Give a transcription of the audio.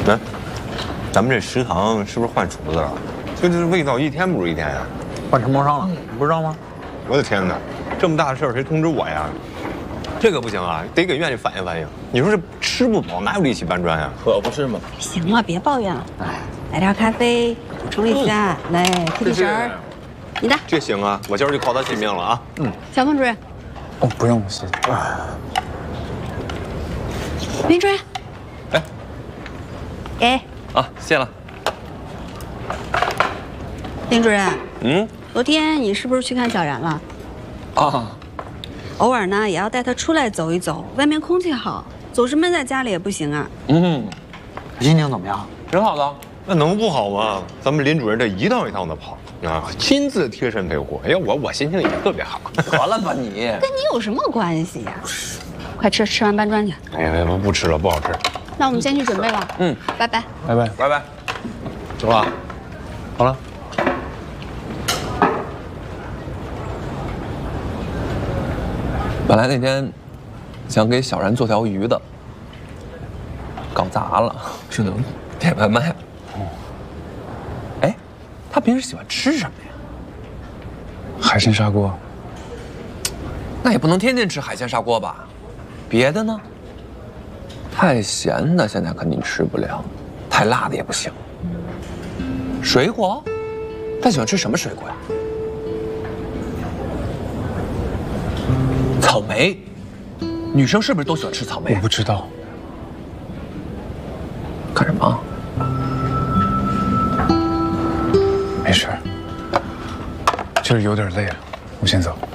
哎，咱们这食堂是不是换厨子了？这味道一天不如一天呀！ 换承包商了，你不知道吗？ 我的天哪，这么大的事儿谁通知我呀？这个不行啊，得给院里反映反映。你说这吃不饱，哪有力气搬砖呀？ 可不是嘛。 行了，别抱怨了。来点咖啡，补充一下。来，提提神儿。你的。 这行啊，我今儿就靠他信命了啊。 小凤主任。 哦，不用，谢谢。 林主任。 哎。 给。 啊，谢了。 林主任。昨天你是不是去看小然了？ 啊。 偶尔呢，也要带他出来走一走，外面空气好，总是闷在家里也不行啊。 心情怎么样？ 挺好的。 那能不好吗？咱们林主任这一趟一趟的跑啊，亲自贴身陪护。哎呀，我心情也特别好。 得了吧你， 跟你有什么关系呀？快吃，吃完搬砖去。 哎呀，不吃了，不好吃。 那我们先去准备了。拜拜。 拜拜， 拜拜。 走吧。 好了。 本来那天想给小然做条鱼的，搞砸了，只能点外卖了。哎，他平时喜欢吃什么呀？ 海参砂锅。 那也不能天天吃海鲜砂锅吧？别的呢？太咸的现在肯定吃不了，太辣的也不行。水果？他喜欢吃什么水果呀？草莓，女生是不是都喜欢吃草莓？ 我不知道。 干什么？ 没事，就是有点累了，我先走。